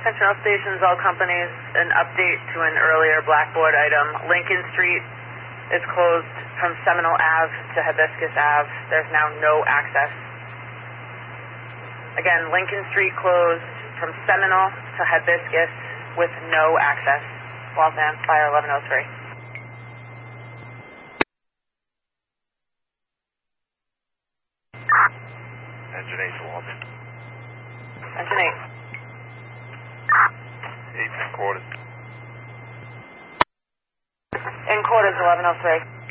Central Stations, all companies, an update to an earlier Blackboard item. Lincoln Street is closed from Seminole Ave to Hibiscus Ave. There's now no access. Again, Lincoln Street closed from Seminole to Hibiscus with no access. Waltham, Fire 1103. Engine 8 to Waltham. Engine 8. 8 in quarters. In quarters, 1103.